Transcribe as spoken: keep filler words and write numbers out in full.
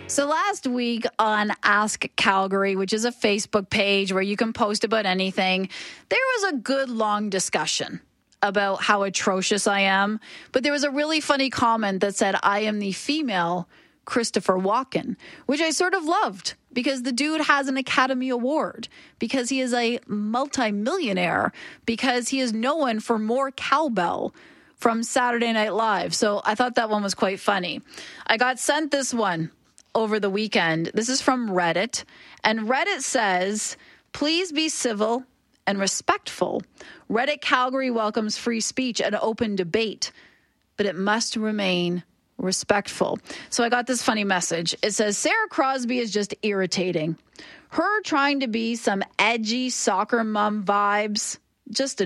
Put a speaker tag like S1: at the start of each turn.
S1: So last week on Ask Calgary, which is a Facebook page where you can post about anything, there was a good long discussion about how atrocious I am. But there was a really funny comment that said, I am the female Christopher Walken, which I sort of loved because the dude has an Academy Award, because he is a multimillionaire, because he is known for more cowbell from Saturday Night Live. So I thought that one was quite funny. I got sent this one over the weekend. This is from Reddit, and Reddit says, please be civil and respectful. Reddit Calgary welcomes free speech and open debate, but it must remain respectful. So I got this funny message. It says, Sarah Crosby is just irritating. Her trying to be some edgy soccer mom vibes, just